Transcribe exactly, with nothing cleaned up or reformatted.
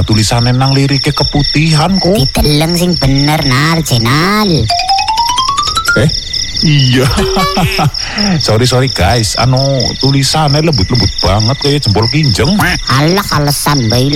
Lah tulisannya nang liriknya keputihan kok. Diteleng sing bener nar Jenal. Eh, iya. sorry sorry guys, anu tulisannya lembut-lembut banget kayak jempol kinjeng. Alah alasan bae